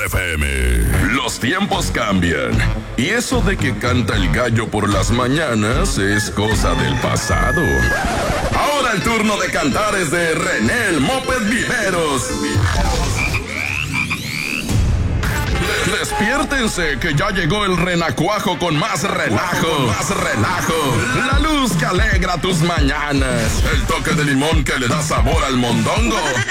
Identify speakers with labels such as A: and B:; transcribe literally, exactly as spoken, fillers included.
A: F M. Los tiempos cambian. Y eso de que canta el gallo por las mañanas es cosa del pasado. Ahora el turno de cantar es de René el Moped Viveros. Despiértense que ya llegó el renacuajo con más relajo, con más relajo. La luz que alegra tus mañanas, el toque de limón que le da sabor al mondongo.